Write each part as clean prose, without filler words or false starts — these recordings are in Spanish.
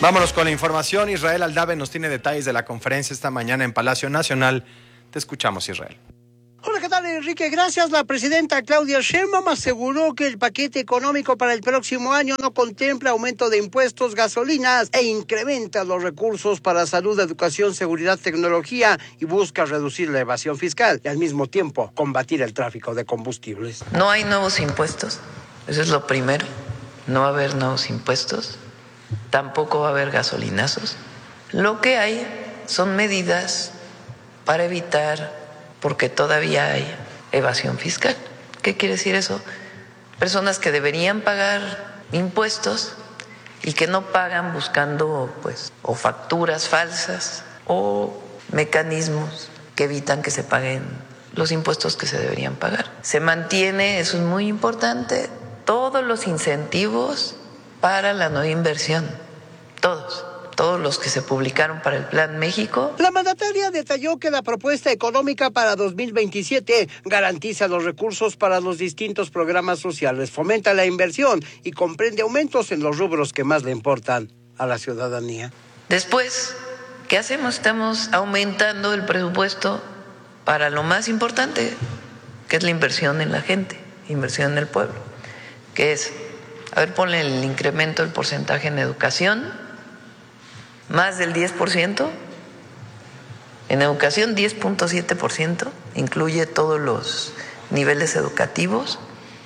Vámonos con la información. Israel Aldave nos tiene detalles de la conferencia esta mañana en Palacio Nacional. Te escuchamos, Israel. Hola, ¿qué tal, Enrique? Gracias. La presidenta Claudia Sheinbaum aseguró que el paquete económico para el próximo año no contempla aumento de impuestos, gasolinas e incrementa los recursos para salud, educación, seguridad, tecnología y busca reducir la evasión fiscal y al mismo tiempo combatir el tráfico de combustibles. No hay nuevos impuestos, eso es lo primero. No va a haber nuevos impuestos, tampoco va a haber gasolinazos. Lo que hay son medidas para evitar, porque todavía hay evasión fiscal. ¿Qué quiere decir eso? Personas que deberían pagar impuestos y que no pagan buscando o facturas falsas o mecanismos que evitan que se paguen los impuestos que se deberían pagar. Se mantiene, eso es muy importante, todos los incentivos para la nueva inversión, todos los que se publicaron para el Plan México. La mandataria detalló que la propuesta económica para 2027 garantiza los recursos para los distintos programas sociales, fomenta la inversión y comprende aumentos en los rubros que más le importan a la ciudadanía. Después, ¿qué hacemos? Estamos aumentando el presupuesto para lo más importante, que es la inversión en la gente, inversión en el pueblo, que es, ponle el incremento del porcentaje en educación, más del 10%, en educación 10.7%, incluye todos los niveles educativos,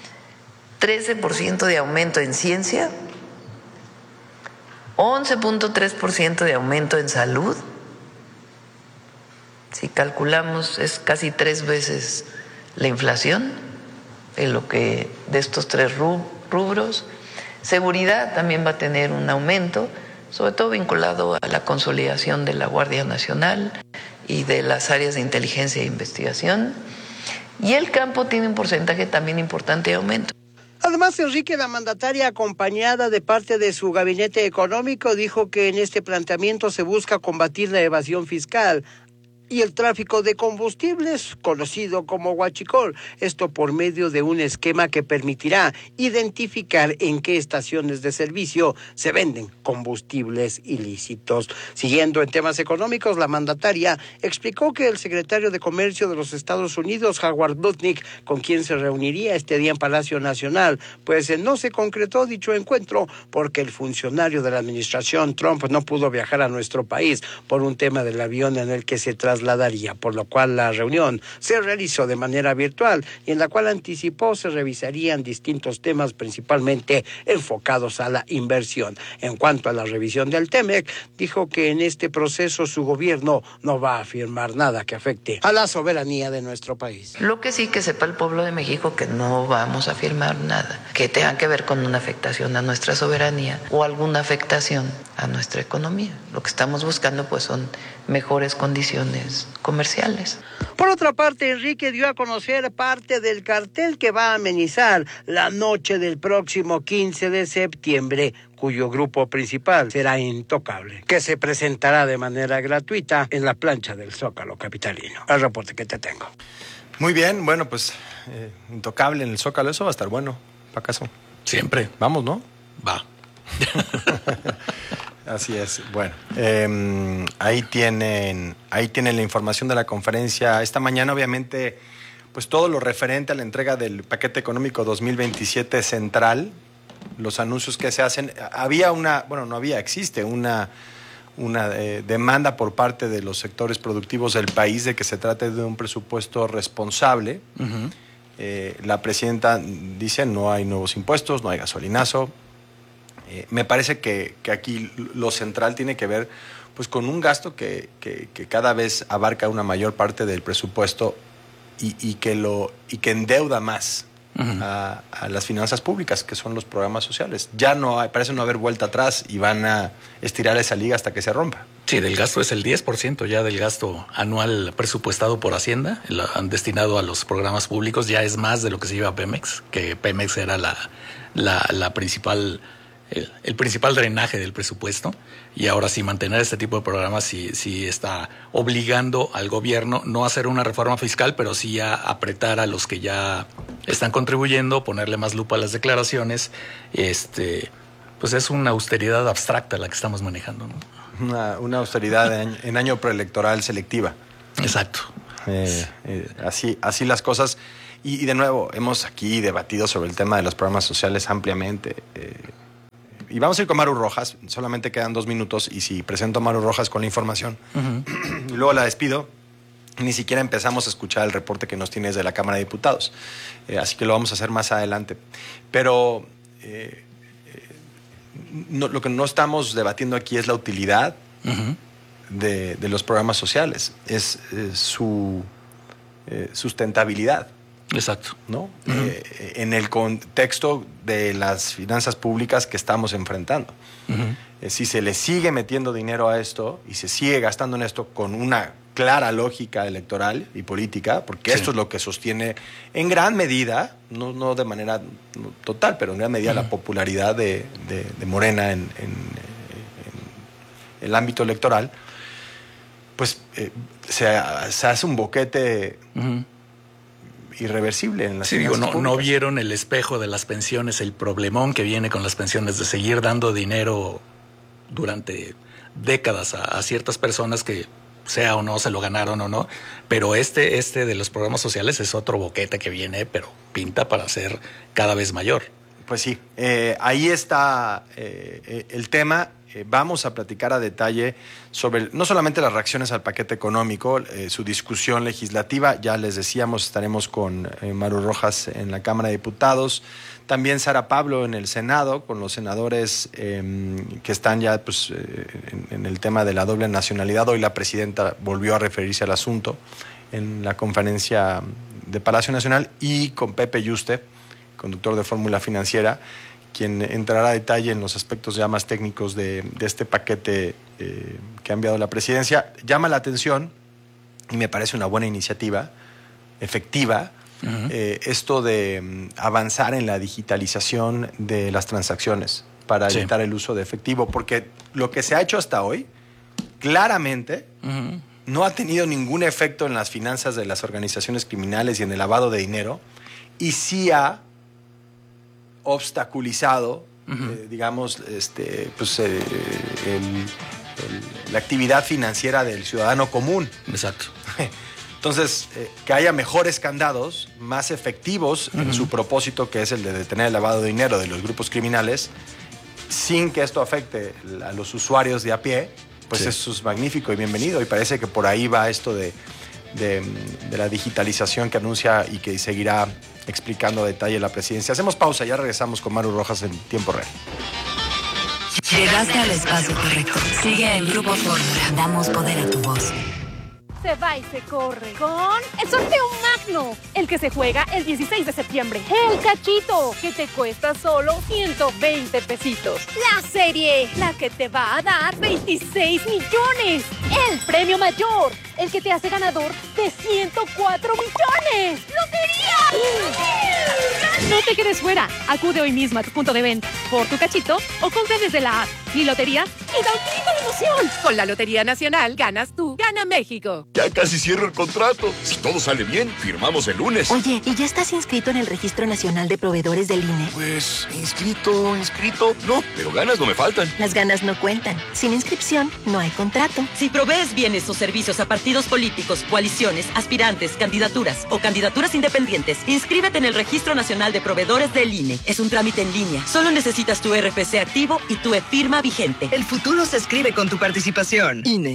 13% de aumento en ciencia, 11.3% de aumento en salud. Si calculamos, es casi 3 veces la inflación de estos 3 rubros. Seguridad también va a tener un aumento, sobre todo vinculado a la consolidación de la Guardia Nacional y de las áreas de inteligencia e investigación. Y el campo tiene un porcentaje también importante de aumento. Además, Enrique, la mandataria, acompañada de parte de su gabinete económico, dijo que en este planteamiento se busca combatir la evasión fiscal y el tráfico de combustibles, conocido como huachicol. Esto por medio de un esquema que permitirá identificar en qué estaciones de servicio se venden combustibles ilícitos. Siguiendo en temas económicos, la mandataria explicó que el secretario de Comercio de los Estados Unidos, Howard Lutnick, con quien se reuniría este día en Palacio Nacional, no se concretó dicho encuentro porque el funcionario de la administración Trump no pudo viajar a nuestro país por un tema del avión en el que se trasladaría, por lo cual la reunión se realizó de manera virtual y en la cual anticipó se revisarían distintos temas principalmente enfocados a la inversión. En cuanto a la revisión del TEMEC, dijo que en este proceso su gobierno no va a firmar nada que afecte a la soberanía de nuestro país. Lo que sí que sepa el pueblo de México que no vamos a firmar nada que tenga que ver con una afectación a nuestra soberanía o alguna afectación a nuestra economía. Lo que estamos buscando son mejores condiciones comerciales. Por otra parte, Enrique dio a conocer parte del cartel que va a amenizar la noche del próximo 15 de septiembre, cuyo grupo principal será Intocable, que se presentará de manera gratuita en la plancha del Zócalo capitalino. El reporte que te tengo. Muy bien, bueno, Intocable en el Zócalo, eso va a estar bueno. ¿Para acaso? Siempre. Vamos, ¿no? Va. Así es. Bueno, ahí tienen la información de la conferencia esta mañana. Obviamente, todo lo referente a la entrega del paquete económico 2027 central, los anuncios que se hacen. Existe una demanda por parte de los sectores productivos del país de que se trate de un presupuesto responsable. Uh-huh. La presidenta dice no hay nuevos impuestos, no hay gasolinazo. Me parece que aquí lo central tiene que ver con un gasto que cada vez abarca una mayor parte del presupuesto y que endeuda más uh-huh. a las finanzas públicas, que son los programas sociales. Ya parece no haber vuelta atrás y van a estirar esa liga hasta que se rompa. Sí, del gasto es el 10% ya del gasto anual presupuestado por Hacienda, destinado a los programas públicos, ya es más de lo que se lleva a Pemex, que Pemex era la principal... El principal drenaje del presupuesto, y ahora sí mantener este tipo de programas sí está obligando al gobierno no a hacer una reforma fiscal, pero sí a apretar a los que ya están contribuyendo, ponerle más lupa a las declaraciones, Pues es una austeridad abstracta la que estamos manejando, ¿no? Una austeridad en año preelectoral selectiva. Exacto. Así las cosas. Y de nuevo, hemos aquí debatido sobre el tema de los programas sociales ampliamente. Y vamos a ir con Maru Rojas. Solamente quedan 2 minutos. Y si presento a Maru Rojas con la información, y luego la despido, ni siquiera empezamos a escuchar el reporte que nos tiene desde la Cámara de Diputados. Así que lo vamos a hacer más adelante. Pero lo que no estamos debatiendo aquí es la utilidad de los programas sociales. Es su sustentabilidad. Exacto. ¿No? En el contexto de las finanzas públicas que estamos enfrentando. Si se le sigue metiendo dinero a esto y se sigue gastando en esto con una clara lógica electoral y política, porque esto es lo que sostiene en gran medida, no de manera total, pero en gran medida la popularidad de Morena en el ámbito electoral, pues se hace un boquete irreversible en las finanzas públicas. No vieron el espejo de las pensiones, el problemón que viene con las pensiones, de seguir dando dinero durante décadas a ciertas personas que sea o no, se lo ganaron o no, pero este de los programas sociales es otro boquete que viene, pero pinta para ser cada vez mayor. Pues sí, ahí está el tema. Vamos a platicar a detalle sobre no solamente las reacciones al paquete económico, su discusión legislativa. Ya les decíamos, estaremos con Maru Rojas en la Cámara de Diputados. También Sara Pablo en el Senado, con los senadores que están ya pues, en el tema de la doble nacionalidad. Hoy la presidenta volvió a referirse al asunto en la conferencia de Palacio Nacional, y con Pepe Yuste, conductor de Fórmula Financiera, quien entrará a detalle en los aspectos ya más técnicos de este paquete que ha enviado la presidencia. Llama la atención, y me parece una buena iniciativa, efectiva, esto de avanzar en la digitalización de las transacciones para evitar el uso de efectivo, porque lo que se ha hecho hasta hoy, claramente, no ha tenido ningún efecto en las finanzas de las organizaciones criminales y en el lavado de dinero, y sí ha obstaculizado, digamos, la actividad financiera del ciudadano común. Exacto. Entonces, que haya mejores candados, más efectivos en su propósito, que es el de detener el lavado de dinero de los grupos criminales, sin que esto afecte a los usuarios de a pie, pues eso es magnífico y bienvenido. Y parece que por ahí va esto de la digitalización que anuncia y que seguirá explicando a detalle la presidencia. Hacemos pausa, ya regresamos con Maru Rojas en tiempo real. Llegaste al espacio correcto. Sigue el Grupo Fórmula. Damos poder a tu voz. Se va y se corre con el sorteo magno, el que se juega el 16 de septiembre. El cachito, que te cuesta solo 120 pesitos. La serie, la que te va a dar 26 millones. El premio mayor, el que te hace ganador de 104 millones. ¡Lotería! No te quedes fuera. Acude hoy mismo a tu punto de venta por tu cachito o compra desde la app Mi Lotería y da un grito de emoción. Con la Lotería Nacional ganas tú, gana México. Ya casi cierro el contrato. Si todo sale bien, firmamos el lunes. Oye, ¿y ya estás inscrito en el Registro Nacional de Proveedores del INE? Pues, inscrito. No, pero ganas no me faltan. Las ganas no cuentan. Sin inscripción, no hay contrato. Si provees bienes o servicios a partidos políticos, coaliciones, aspirantes, candidaturas o candidaturas independientes, inscríbete en el Registro Nacional de Proveedores del INE. Es un trámite en línea. Solo necesitas tu RFC activo y tu e-firma vigente. El futuro se escribe con tu participación. INE.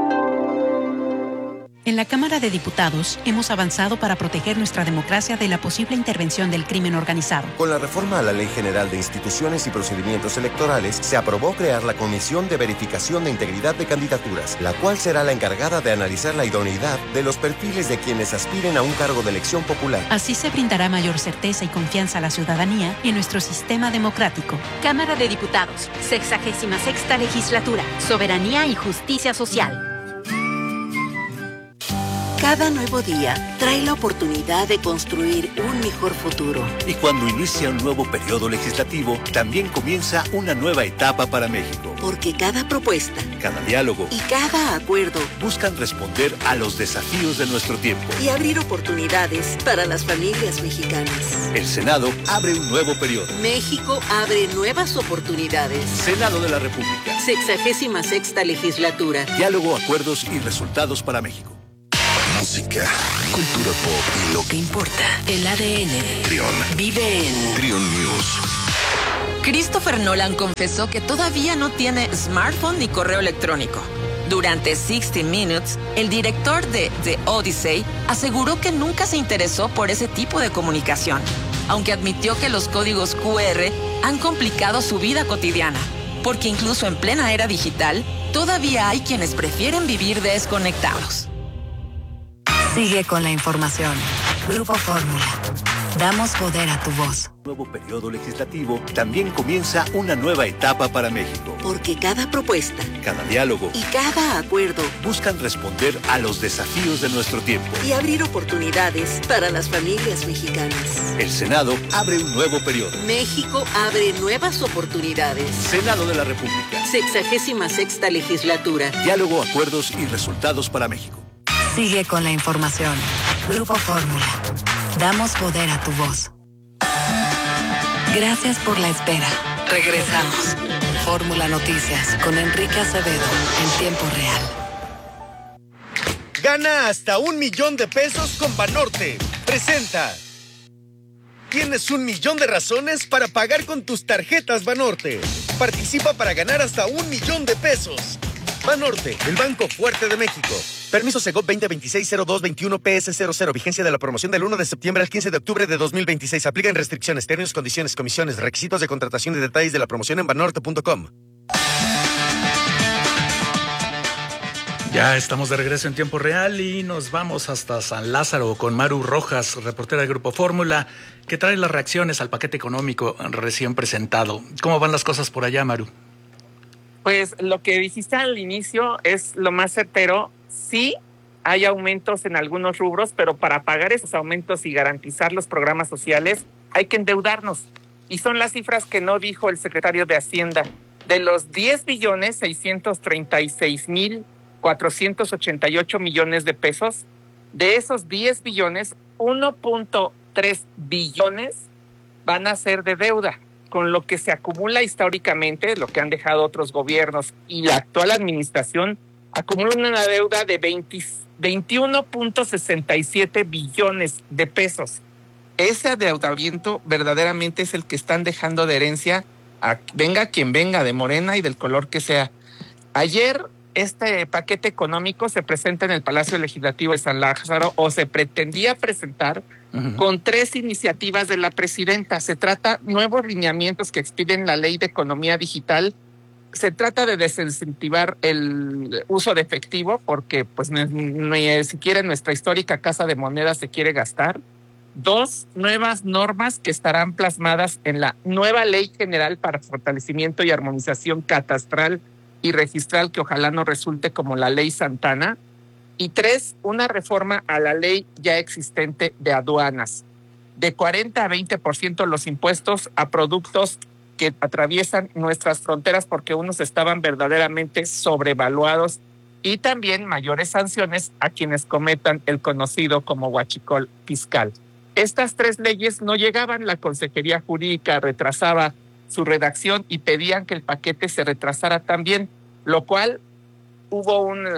En la Cámara de Diputados hemos avanzado para proteger nuestra democracia de la posible intervención del crimen organizado. Con la reforma a la Ley General de Instituciones y Procedimientos Electorales, se aprobó crear la Comisión de Verificación de Integridad de Candidaturas, la cual será la encargada de analizar la idoneidad de los perfiles de quienes aspiren a un cargo de elección popular. Así se brindará mayor certeza y confianza a la ciudadanía en nuestro sistema democrático. Cámara de Diputados, 66ª Legislatura, Soberanía y Justicia Social. Cada nuevo día trae la oportunidad de construir un mejor futuro. Y cuando inicia un nuevo periodo legislativo, también comienza una nueva etapa para México. Porque cada propuesta, cada diálogo y cada acuerdo buscan responder a los desafíos de nuestro tiempo y abrir oportunidades para las familias mexicanas. El Senado abre un nuevo periodo. México abre nuevas oportunidades. Senado de la República. 66ª legislatura. Diálogo, acuerdos y resultados para México. Música, cultura pop y lo que importa. El ADN. Trión. Vive en Trión News. Christopher Nolan confesó que todavía no tiene smartphone ni correo electrónico. Durante 60 Minutes, el director de The Odyssey aseguró que nunca se interesó por ese tipo de comunicación, aunque admitió que los códigos QR han complicado su vida cotidiana, porque incluso en plena era digital, todavía hay quienes prefieren vivir desconectados. Sigue con la información. Grupo Fórmula. Damos poder a tu voz. Nuevo periodo legislativo, también comienza una nueva etapa para México. Porque cada propuesta, cada diálogo y cada acuerdo buscan responder a los desafíos de nuestro tiempo y abrir oportunidades para las familias mexicanas. El Senado abre un nuevo periodo. México abre nuevas oportunidades. Senado de la República. 66ª legislatura. Diálogo, acuerdos y resultados para México. Sigue con la información. Grupo Fórmula. Damos poder a tu voz. Gracias por la espera. Regresamos. Fórmula Noticias con Enrique Acevedo en tiempo real. Gana hasta 1 millón de pesos con Banorte. Presenta. Tienes 1 millón de razones para pagar con tus tarjetas Banorte. Participa para ganar hasta 1 millón de pesos. Banorte, el Banco Fuerte de México. Permiso Segov 2026-0221 PS00. Vigencia de la promoción del 1 de septiembre al 15 de octubre de 2026. Aplican restricciones, términos, condiciones, comisiones, requisitos de contratación y detalles de la promoción en banorte.com. Ya estamos de regreso en tiempo real y nos vamos hasta San Lázaro con Maru Rojas, reportera del Grupo Fórmula, que trae las reacciones al paquete económico recién presentado. ¿Cómo van las cosas por allá, Maru? Pues lo que dijiste al inicio es lo más certero. Sí hay aumentos en algunos rubros, pero para pagar esos aumentos y garantizar los programas sociales hay que endeudarnos. Y son las cifras que no dijo el secretario de Hacienda. De los 10,636,488 millones de pesos, de esos 10 billones, 1.3 billones van a ser de deuda, con lo que se acumula históricamente, lo que han dejado otros gobiernos y la actual administración, acumula una deuda de 21.67 billones de pesos. Ese adeudamiento verdaderamente es el que están dejando de herencia a venga quien venga, de Morena y del color que sea. Ayer este paquete económico se presenta en el Palacio Legislativo de San Lázaro, o se pretendía presentar con 3 iniciativas de la presidenta. Se trata de nuevos lineamientos que expiden la Ley de Economía Digital. Se trata de desincentivar el uso de efectivo, porque pues ni siquiera en nuestra histórica Casa de Moneda se quiere gastar. 2 nuevas normas que estarán plasmadas en la nueva Ley General para Fortalecimiento y Armonización Catastral y Registral, que ojalá no resulte como la Ley Santana. Y 3, una reforma a la ley ya existente de aduanas. De 40 a 20% los impuestos a productos que atraviesan nuestras fronteras, porque unos estaban verdaderamente sobrevaluados, y también mayores sanciones a quienes cometan el conocido como huachicol fiscal. Estas 3 leyes no llegaban, la Consejería Jurídica retrasaba su redacción y pedían que el paquete se retrasara también, lo cual hubo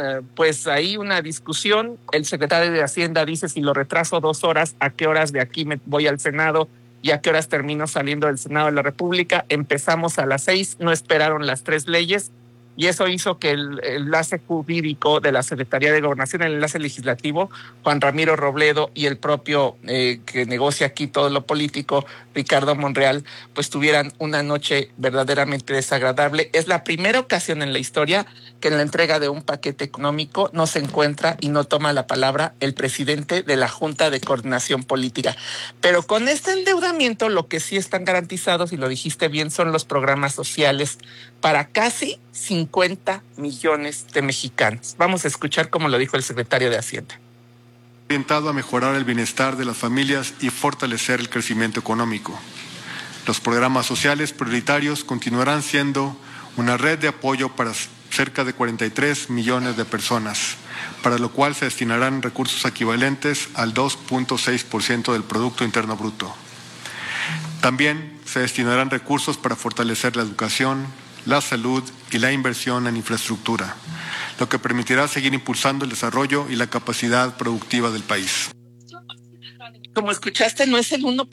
una discusión. El secretario de Hacienda dice: si lo retraso 2 horas, ¿a qué horas de aquí me voy al Senado y a qué horas termino saliendo del Senado de la República? Empezamos a las 6, no esperaron las 3 leyes, y eso hizo que el enlace jurídico de la Secretaría de Gobernación, el enlace legislativo, Juan Ramiro Robledo, y el propio que negocia aquí todo lo político, Ricardo Monreal, pues tuvieran una noche verdaderamente desagradable. Es la primera ocasión en la historia que en la entrega de un paquete económico no se encuentra y no toma la palabra el presidente de la Junta de Coordinación Política. Pero con este endeudamiento lo que sí están garantizados, y lo dijiste bien, son los programas sociales para casi 50 millones de mexicanos. Vamos a escuchar cómo lo dijo el secretario de Hacienda. orientado a mejorar el bienestar de las familias y fortalecer el crecimiento económico. Los programas sociales prioritarios continuarán siendo una red de apoyo para cerca de 43 millones de personas, para lo cual se destinarán recursos equivalentes al 2.6% del Producto Interno Bruto. También se destinarán recursos para fortalecer la educación, la salud y la inversión en infraestructura, lo que permitirá seguir impulsando el desarrollo y la capacidad productiva del país. Como escuchaste, no es el 1%,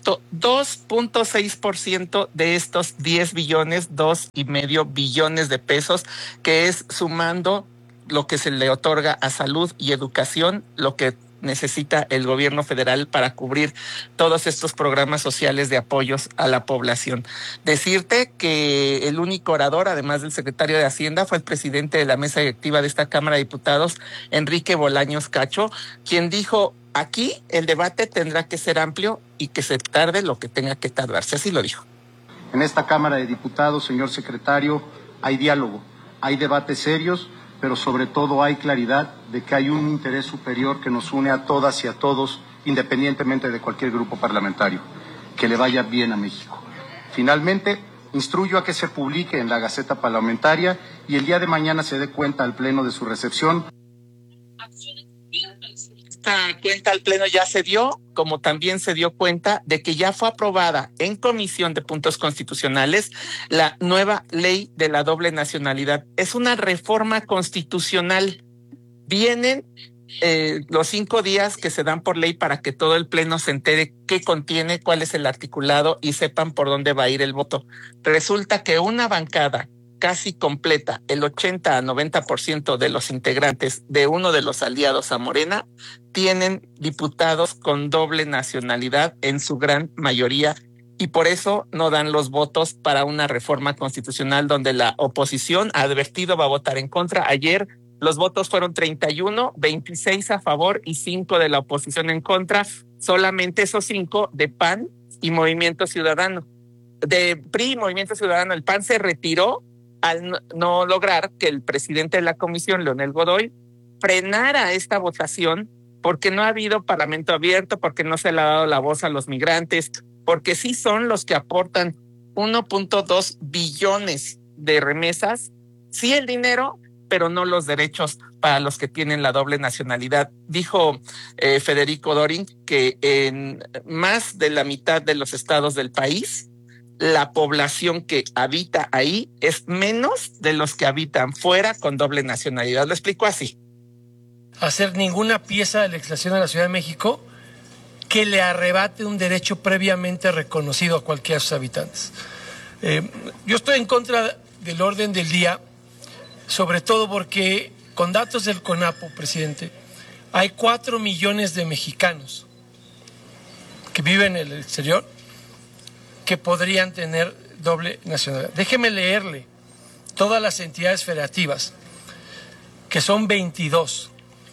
2.6% de estos 10 billones, 2.5 billones de pesos, que es sumando lo que se le otorga a salud y educación, lo que necesita el gobierno federal para cubrir todos estos programas sociales de apoyos a la población. Decirte que el único orador, además del secretario de Hacienda, fue el presidente de la mesa directiva de esta Cámara de Diputados, Enrique Bolaños Cacho, quien dijo: aquí el debate tendrá que ser amplio y que se tarde lo que tenga que tardarse. Así lo dijo. En esta Cámara de Diputados, señor secretario, hay diálogo, hay debates serios, pero sobre todo hay claridad de que hay un interés superior que nos une a todas y a todos, independientemente de cualquier grupo parlamentario. Que le vaya bien a México. Finalmente, instruyo a que se publique en la Gaceta Parlamentaria y el día de mañana se dé cuenta al Pleno de su recepción. Esta cuenta al Pleno ya se dio, como también se dio cuenta de que ya fue aprobada en Comisión de Puntos Constitucionales la nueva ley de la doble nacionalidad. Es una reforma constitucional. Vienen los 5 días que se dan por ley para que todo el Pleno se entere qué contiene, cuál es el articulado y sepan por dónde va a ir el voto. Resulta que una bancada casi completa, el 80 a 90% de los integrantes de uno de los aliados a Morena, tienen diputados con doble nacionalidad en su gran mayoría, y por eso no dan los votos para una reforma constitucional donde la oposición ha advertido va a votar en contra. Ayer los votos fueron 31, 26 a favor y 5 de la oposición en contra, solamente esos 5 de PAN y Movimiento Ciudadano. De PRI y Movimiento Ciudadano, el PAN se retiró al no lograr que el presidente de la comisión, Leonel Godoy, frenara esta votación, porque no ha habido parlamento abierto, porque no se le ha dado la voz a los migrantes, porque sí son los que aportan 1.2 billones de remesas, sí el dinero, pero no los derechos para los que tienen la doble nacionalidad. Dijo Federico Dorin que en más de la mitad de los estados del país, la población que habita ahí es menos de los que habitan fuera con doble nacionalidad. Lo explico así. Hacer ninguna pieza de legislación de la Ciudad de México que le arrebate un derecho previamente reconocido a cualquiera de sus habitantes. Yo estoy en contra del orden del día, sobre todo porque con datos del CONAPO, presidente, hay 4 millones de mexicanos que viven en el exterior que podrían tener doble nacionalidad. Déjeme leerle todas las entidades federativas, que son 22,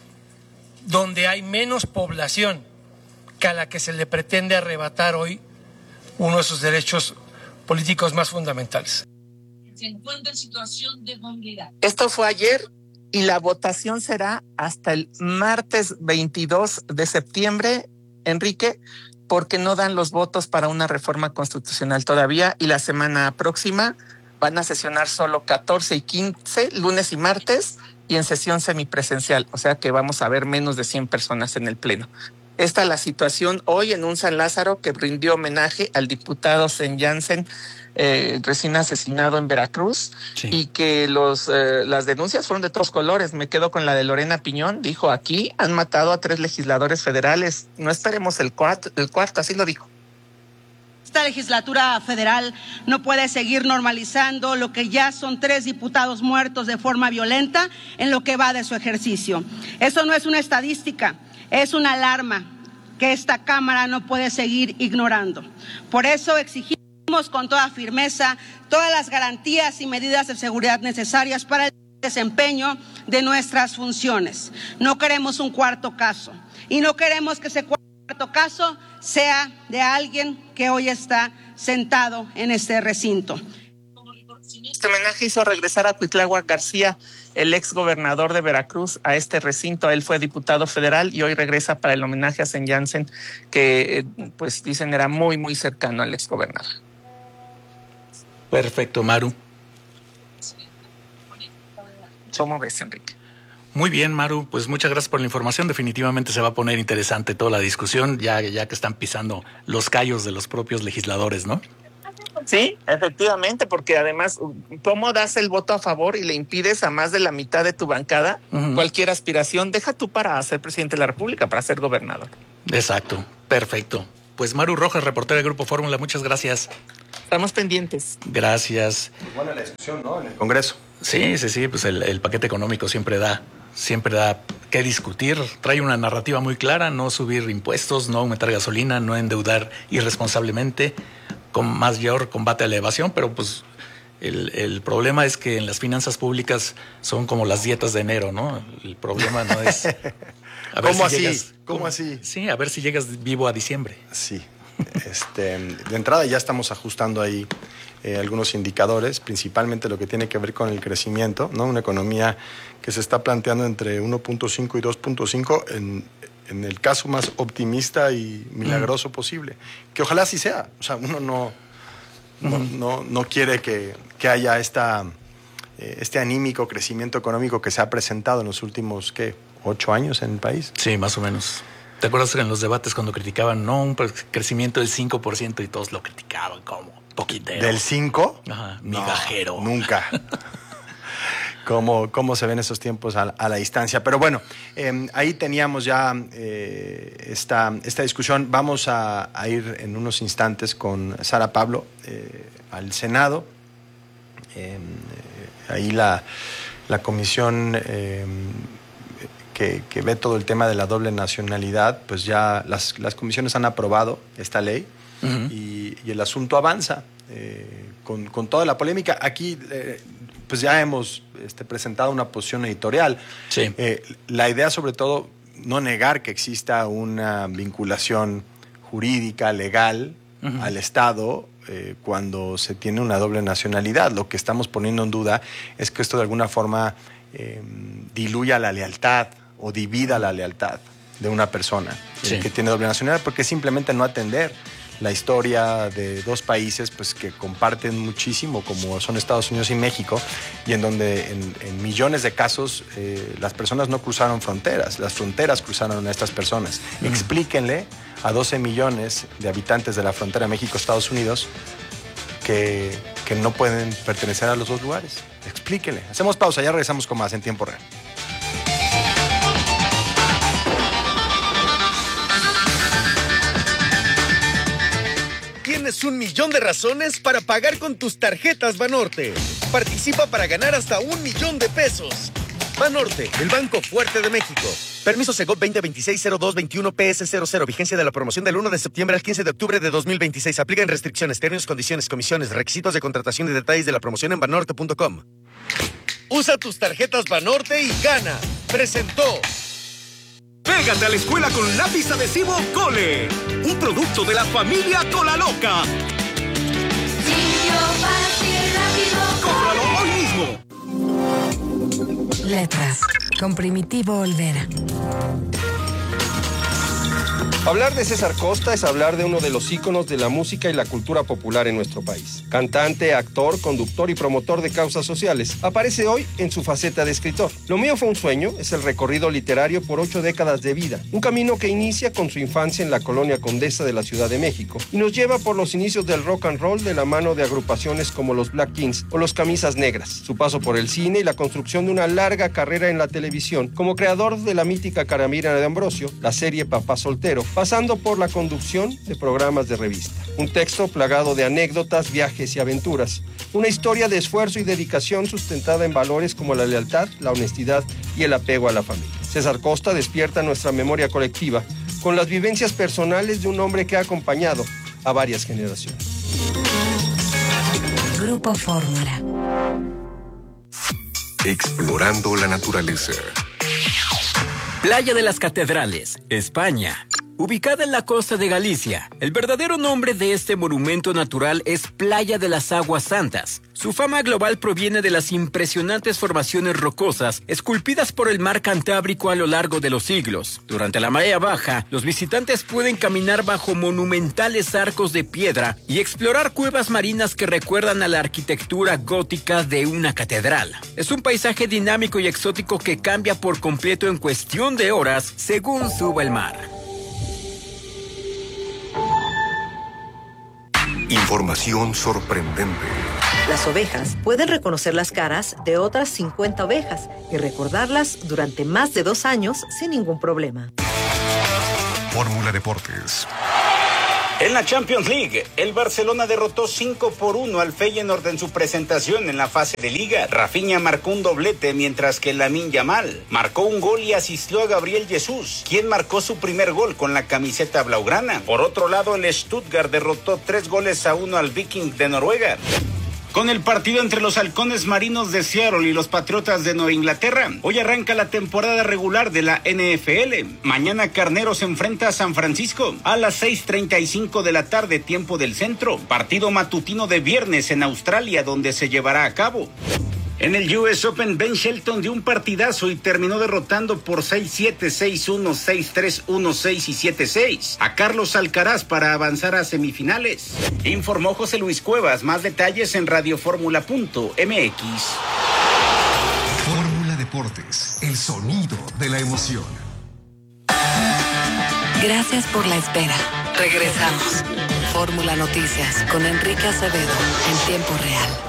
donde hay menos población que a la que se le pretende arrebatar hoy uno de sus derechos políticos más fundamentales. Se encuentra en situación de movilidad. Esto fue ayer y la votación será hasta el martes 22 de septiembre, Enrique, porque no dan los votos para una reforma constitucional todavía, y la semana próxima van a sesionar solo 14 y 15, lunes y martes, y en sesión semipresencial, o sea que vamos a ver menos de 100 personas en el Pleno. Esta es la situación hoy en un San Lázaro que rindió homenaje al diputado Sen Jansen, recién asesinado en Veracruz, sí. Y que las denuncias fueron de todos colores. Me quedo con la de Lorena Piñón. Dijo: aquí han matado a 3 legisladores federales, no esperemos el cuarto, así lo dijo. Esta legislatura federal no puede seguir normalizando lo que ya son 3 diputados muertos de forma violenta en lo que va de su ejercicio. Eso no es una estadística, es una alarma que esta Cámara no puede seguir ignorando. Por eso exigimos con toda firmeza todas las garantías y medidas de seguridad necesarias para el desempeño de nuestras funciones. No queremos un cuarto caso, y no queremos que ese cuarto caso sea de alguien que hoy está sentado en este recinto. Este homenaje hizo regresar a Cuitláhuac García, el ex gobernador de Veracruz, a este recinto. Él fue diputado federal y hoy regresa para el homenaje a Sen Jansen, que pues dicen era muy, muy cercano al ex gobernador. Perfecto, Maru. ¿Cómo ves, Enrique? Muy bien, Maru, pues muchas gracias por la información. Definitivamente se va a poner interesante toda la discusión, ya que están pisando los callos de los propios legisladores, ¿no? Sí, efectivamente, porque además, ¿cómo das el voto a favor y le impides a más de la mitad de tu bancada cualquier aspiración? Deja tú para ser presidente de la República, para ser gobernador. Exacto, perfecto. Pues Maru Rojas, reportera del Grupo Fórmula, muchas gracias. Estamos pendientes. Gracias. Buena la discusión, ¿no? En el Congreso. Sí, pues el paquete económico siempre da que discutir. Trae una narrativa muy clara: no subir impuestos, no aumentar gasolina, no endeudar irresponsablemente, con mayor combate a la evasión, pero pues el problema es que en las finanzas públicas son como las dietas de enero, ¿no? El problema no es... ¿Cómo así? Sí, a ver si llegas vivo a diciembre. Sí. De entrada ya estamos ajustando ahí algunos indicadores, principalmente lo que tiene que ver con el crecimiento, ¿no? Una economía que se está planteando entre 1.5 y 2.5 en el caso más optimista y milagroso posible. Que ojalá así sea. O sea, uno no quiere que haya este anímico crecimiento económico que se ha presentado en los últimos, 8 años en el país. Sí, más o menos. ¿Te acuerdas que en los debates cuando criticaban un crecimiento del 5% y todos lo criticaban como poquitero? ¿Del 5? Ajá, migajero. No, nunca. ¿Cómo se ven esos tiempos a la distancia? Pero bueno, ahí teníamos ya esta discusión. Vamos a ir en unos instantes con Sara Pablo al Senado. Ahí la comisión que ve todo el tema de la doble nacionalidad, pues ya las comisiones han aprobado esta ley y el asunto avanza con toda la polémica. Aquí pues ya hemos presentado una posición editorial. Sí. La idea, sobre todo, no negar que exista una vinculación jurídica, legal, al Estado cuando se tiene una doble nacionalidad. Lo que estamos poniendo en duda es que esto de alguna forma diluya la lealtad o divida la lealtad de una persona que tiene doble nacionalidad, porque simplemente no atender la historia de dos países pues que comparten muchísimo, como son Estados Unidos y México, y en donde en millones de casos las personas no cruzaron fronteras, las fronteras cruzaron a estas personas. Explíquenle a 12 millones de habitantes de la frontera México-Estados Unidos que no pueden pertenecer a los dos lugares. Explíquenle. Hacemos pausa, ya regresamos con más en tiempo real. Tienes 1 millón de razones para pagar con tus tarjetas Banorte. Participa para ganar hasta 1 millón de pesos. Banorte, el banco fuerte de México. Permiso Segov 2026-0221-PS00. Vigencia de la promoción del 1 de septiembre al 15 de octubre de 2026. Aplican restricciones, términos, condiciones, comisiones, requisitos de contratación y detalles de la promoción en banorte.com. Usa tus tarjetas Banorte y gana. Presentó. Pégate a la escuela con lápiz adhesivo Cole, un producto de la familia Cola Loca. ¡Cómpralo hoy mismo! Letras, con Primitivo Olvera. Hablar de César Costa es hablar de uno de los íconos de la música y la cultura popular en nuestro país. Cantante, actor, conductor y promotor de causas sociales, aparece hoy en su faceta de escritor. Lo mío fue un sueño es el recorrido literario por 8 décadas de vida, un camino que inicia con su infancia en la colonia Condesa de la Ciudad de México y nos lleva por los inicios del rock and roll de la mano de agrupaciones como los Black Kings o los Camisas Negras, su paso por el cine y la construcción de una larga carrera en la televisión como creador de la mítica Caramira de Ambrosio, la serie Papá Soltero, pasando por la conducción de programas de revista. Un texto plagado de anécdotas, viajes y aventuras. Una historia de esfuerzo y dedicación sustentada en valores como la lealtad, la honestidad y el apego a la familia. César Costa despierta nuestra memoria colectiva con las vivencias personales de un hombre que ha acompañado a varias generaciones. Grupo Fórmula. Explorando la naturaleza. Playa de las Catedrales, España. Ubicada en la costa de Galicia, el verdadero nombre de este monumento natural es Playa de las Aguas Santas. Su fama global proviene de las impresionantes formaciones rocosas esculpidas por el mar Cantábrico a lo largo de los siglos. Durante la marea baja, los visitantes pueden caminar bajo monumentales arcos de piedra y explorar cuevas marinas que recuerdan a la arquitectura gótica de una catedral. Es un paisaje dinámico y exótico que cambia por completo en cuestión de horas según suba el mar. Información sorprendente. Las ovejas pueden reconocer las caras de otras 50 ovejas y recordarlas durante más de 2 años sin ningún problema. Fórmula Deportes. En la Champions League, el Barcelona derrotó 5-1 al Feyenoord en su presentación en la fase de Liga. Rafinha marcó un doblete, mientras que Lamine Yamal marcó un gol y asistió a Gabriel Jesús, quien marcó su primer gol con la camiseta blaugrana. Por otro lado, el Stuttgart derrotó 3-1 al Viking de Noruega. Con el partido entre los halcones marinos de Seattle y los patriotas de Nueva Inglaterra, hoy arranca la temporada regular de la NFL. Mañana Carneros se enfrenta a San Francisco a las 6:35 de la tarde, tiempo del centro. Partido matutino de viernes en Australia, donde se llevará a cabo. En el US Open, Ben Shelton dio un partidazo y terminó derrotando por 6-7, 6-1, 6-3, 1-6 y 7-6 a Carlos Alcaraz para avanzar a semifinales. Informó José Luis Cuevas. Más detalles en radioformula.mx. Fórmula Deportes, el sonido de la emoción. Gracias por la espera. Regresamos. Fórmula Noticias con Enrique Acevedo en tiempo real.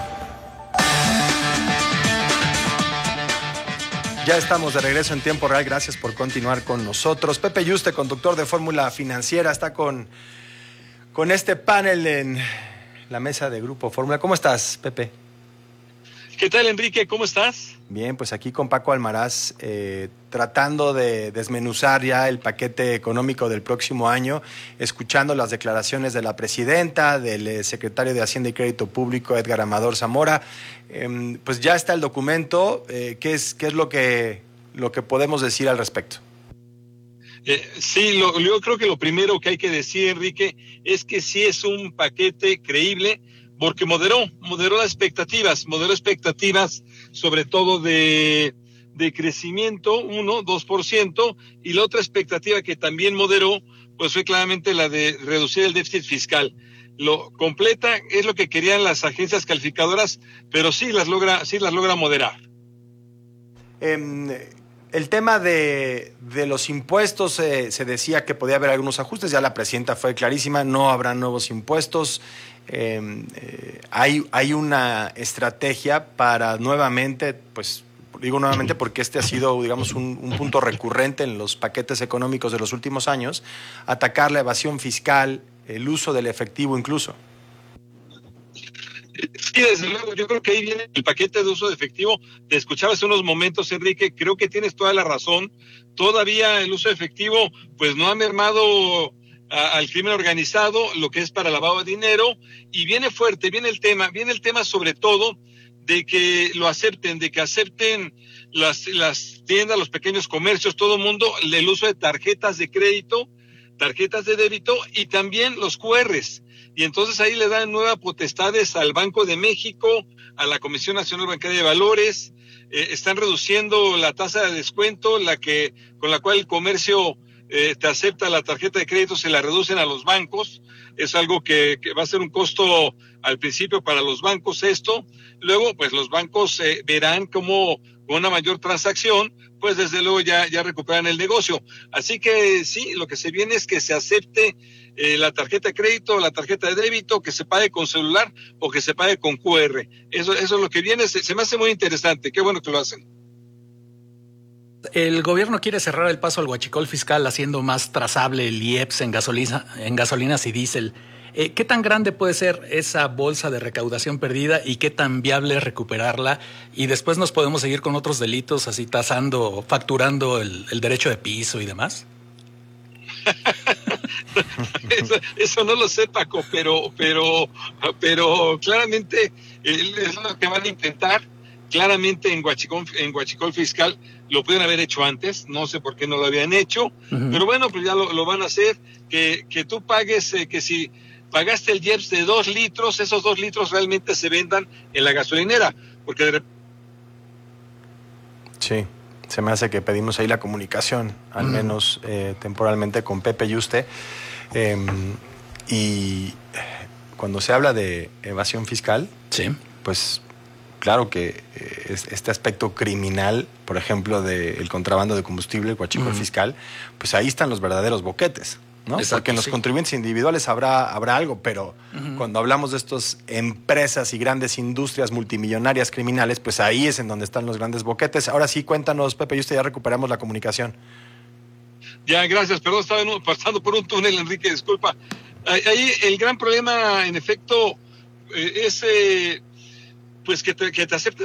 Ya estamos de regreso en tiempo real. Gracias por continuar con nosotros. Pepe Yuste, conductor de Fórmula Financiera, está con este panel en la mesa de Grupo Fórmula. ¿Cómo estás, Pepe? ¿Qué tal, Enrique? ¿Cómo estás? Bien, pues aquí con Paco Almaraz, tratando de desmenuzar ya el paquete económico del próximo año, escuchando las declaraciones de la presidenta, del secretario de Hacienda y Crédito Público, Edgar Amador Zamora. Pues ya está el documento. ¿Qué es lo que podemos decir al respecto? Sí, yo creo que lo primero que hay que decir, Enrique, es que sí es un paquete creíble, porque moderó las expectativas, sobre todo de crecimiento, 2%, y la otra expectativa que también moderó, pues fue claramente la de reducir el déficit fiscal. Lo completa es lo que querían las agencias calificadoras, pero sí las logra moderar. El tema de los impuestos, se decía que podía haber algunos ajustes, ya la presidenta fue clarísima, no habrá nuevos impuestos. Hay una estrategia para nuevamente, pues digo nuevamente porque este ha sido, digamos, un punto recurrente en los paquetes económicos de los últimos años, atacar la evasión fiscal, el uso del efectivo incluso. Sí, desde luego, yo creo que ahí viene el paquete de uso de efectivo. Te escuchaba hace unos momentos, Enrique, creo que tienes toda la razón. Todavía el uso de efectivo pues no ha mermado al crimen organizado, lo que es para lavado de dinero, y viene fuerte, viene el tema sobre todo de que lo acepten, de que acepten las tiendas, los pequeños comercios, todo el mundo, el uso de tarjetas de crédito, tarjetas de débito y también los QRs. Y entonces ahí le dan nuevas potestades al Banco de México, a la Comisión Nacional Bancaria de Valores, están reduciendo la tasa de descuento, con la cual el comercio te acepta la tarjeta de crédito, se la reducen a los bancos. Es algo que va a ser un costo al principio para los bancos esto. Luego, pues los bancos verán cómo con una mayor transacción, pues desde luego ya recuperan el negocio. Así que sí, lo que se viene es que se acepte la tarjeta de crédito, la tarjeta de débito, que se pague con celular o que se pague con QR. Eso es lo que viene. Se me hace muy interesante. Qué bueno que lo hacen. El gobierno quiere cerrar el paso al huachicol fiscal haciendo más trazable el IEPS en gasolinas y diésel. ¿Qué tan grande puede ser esa bolsa de recaudación perdida y qué tan viable es recuperarla? Y después nos podemos seguir con otros delitos, así tasando, facturando el derecho de piso y demás. Eso no lo sé, Paco, pero claramente es lo que van a intentar. claramente en Huachicol Fiscal lo pudieron haber hecho antes, no sé por qué no lo habían hecho, pero bueno, pues ya lo van a hacer, que tú pagues, que si pagaste el IEPS de 2 litros, esos 2 litros realmente se vendan en la gasolinera, porque de repente... Sí, se me hace que pedimos ahí la comunicación, al menos temporalmente, con Pepe Yuste, y cuando se habla de evasión fiscal, pues claro que este aspecto criminal, por ejemplo, del contrabando de combustible, el Huachicol Fiscal, pues ahí están los verdaderos boquetes, ¿no? Exacto, porque en los contribuyentes individuales habrá algo, pero cuando hablamos de estas empresas y grandes industrias multimillonarias criminales, pues ahí es en donde están los grandes boquetes. Ahora sí, cuéntanos, Pepe, ya recuperamos la comunicación. Ya, gracias, perdón, estaba pasando por un túnel, Enrique, disculpa. Ahí el gran problema, en efecto, es pues que te acepten